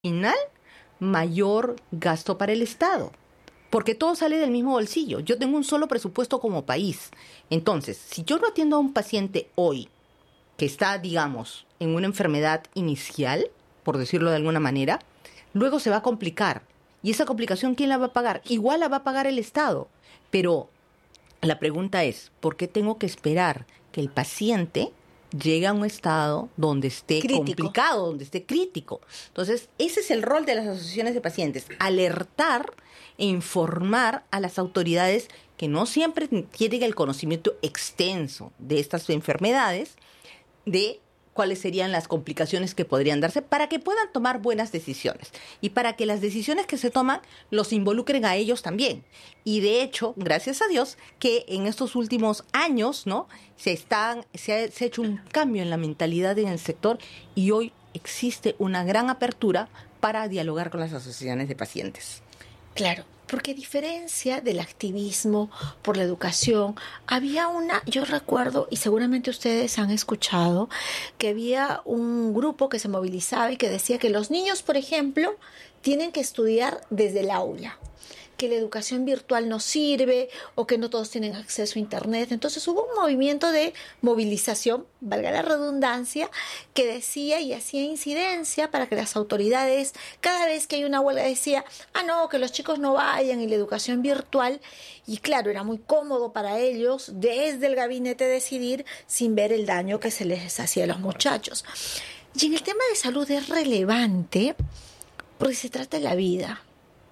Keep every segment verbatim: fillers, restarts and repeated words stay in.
final, mayor gasto para el Estado. Porque todo sale del mismo bolsillo. Yo tengo un solo presupuesto como país. Entonces, si yo no atiendo a un paciente hoy que está, digamos, en una enfermedad inicial, por decirlo de alguna manera, luego se va a complicar. ¿Y esa complicación quién la va a pagar? Igual la va a pagar el Estado. Pero la pregunta es, ¿por qué tengo que esperar que el paciente llegue a un estado donde esté crítico. complicado, donde esté crítico? Entonces, ese es el rol de las asociaciones de pacientes, alertar e informar a las autoridades que no siempre tienen el conocimiento extenso de estas enfermedades, de cuáles serían las complicaciones que podrían darse para que puedan tomar buenas decisiones y para que las decisiones que se toman los involucren a ellos también. Y de hecho, gracias a Dios, que en estos últimos años, ¿no?, se están se ha, se ha hecho un cambio en la mentalidad en el sector y hoy existe una gran apertura para dialogar con las asociaciones de pacientes. Claro, porque a diferencia del activismo por la educación, había una, yo recuerdo, y seguramente ustedes han escuchado, que había un grupo que se movilizaba y que decía que los niños, por ejemplo, tienen que estudiar desde el aula, que la educación virtual no sirve o que no todos tienen acceso a Internet. Entonces hubo un movimiento de movilización, valga la redundancia, que decía y hacía incidencia para que las autoridades, cada vez que hay una huelga, decía, ah, no, que los chicos no vayan y la educación virtual. Y claro, era muy cómodo para ellos desde el gabinete decidir sin ver el daño que se les hacía a los muchachos. Y en el tema de salud es relevante porque se trata de la vida.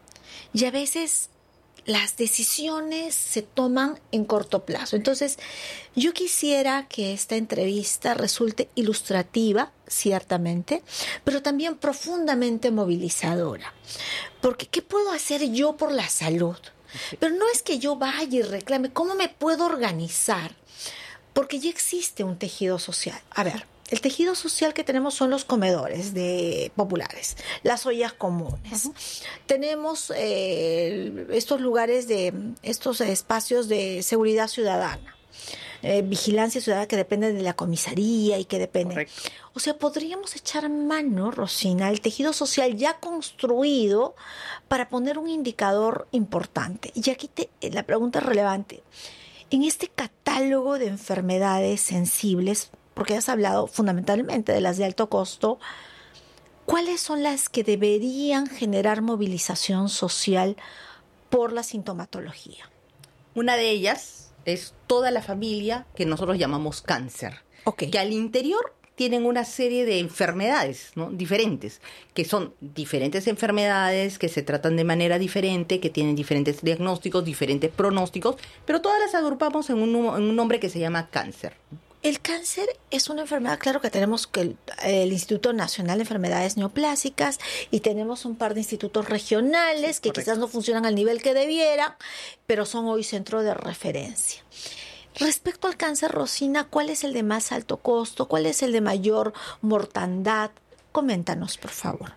Y a veces las decisiones se toman en corto plazo. Entonces, yo quisiera que esta entrevista resulte ilustrativa, ciertamente, pero también profundamente movilizadora. Porque, ¿qué puedo hacer yo por la salud? Pero no es que yo vaya y reclame, ¿cómo me puedo organizar? Porque ya existe un tejido social. A ver, el tejido social que tenemos son los comedores de populares, las ollas comunes. Uh-huh. Tenemos eh, estos lugares, de estos espacios de seguridad ciudadana, eh, vigilancia ciudadana que dependen de la comisaría y que dependen. Correcto. O sea, podríamos echar mano, Rosina, al tejido social ya construido para poner un indicador importante. Y aquí te, la pregunta es relevante. En este catálogo de enfermedades sensibles, porque has hablado fundamentalmente de las de alto costo, ¿cuáles son las que deberían generar movilización social por la sintomatología? Una de ellas es toda la familia que nosotros llamamos cáncer, okay. que al interior tienen una serie de enfermedades, ¿no?, diferentes, que son diferentes enfermedades, que se tratan de manera diferente, que tienen diferentes diagnósticos, diferentes pronósticos, pero todas las agrupamos en un, en un nombre que se llama cáncer. El cáncer es una enfermedad, claro que tenemos que el, el Instituto Nacional de Enfermedades Neoplásicas y tenemos un par de institutos regionales sí, que correcto. Quizás no funcionan al nivel que debieran, pero son hoy centro de referencia. Respecto al cáncer, Rosina, ¿cuál es el de más alto costo? ¿Cuál es el de mayor mortandad? Coméntanos, por favor.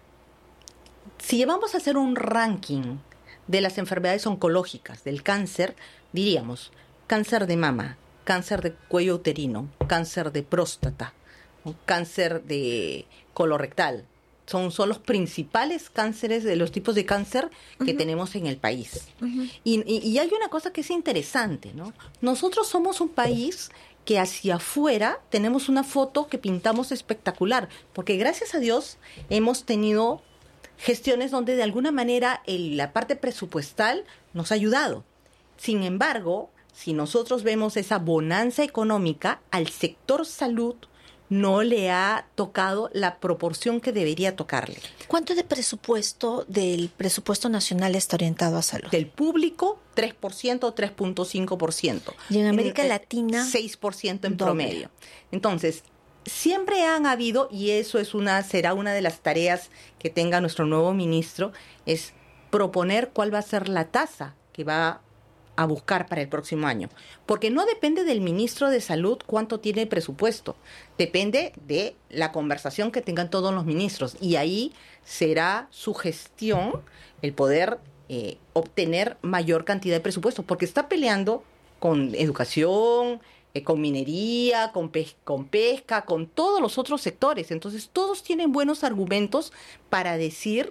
Si vamos a hacer un ranking de las enfermedades oncológicas del cáncer, diríamos cáncer de mama, cáncer de cuello uterino, cáncer de próstata, cáncer de colorectal. Son, son los principales cánceres de los tipos de cáncer que uh-huh. tenemos en el país. Uh-huh. Y, y, y hay una cosa que es interesante, ¿no? Nosotros somos un país que hacia afuera tenemos una foto que pintamos espectacular, porque gracias a Dios hemos tenido gestiones donde de alguna manera el, la parte presupuestal nos ha ayudado. Sin embargo, si nosotros vemos esa bonanza económica, al sector salud no le ha tocado la proporción que debería tocarle. ¿Cuánto de presupuesto del presupuesto nacional está orientado a salud? Del público, tres por ciento, tres punto cinco por ciento. Y en América en, Latina, seis por ciento en doble. Promedio. Entonces, siempre han habido, y eso es una será una de las tareas que tenga nuestro nuevo ministro, es proponer cuál va a ser la tasa que va a a buscar para el próximo año, porque no depende del ministro de Salud cuánto tiene presupuesto, depende de la conversación que tengan todos los ministros, y ahí será su gestión el poder eh, obtener mayor cantidad de presupuesto, porque está peleando con educación, eh, con minería, con, pes- con pesca, con todos los otros sectores. Entonces, todos tienen buenos argumentos para decir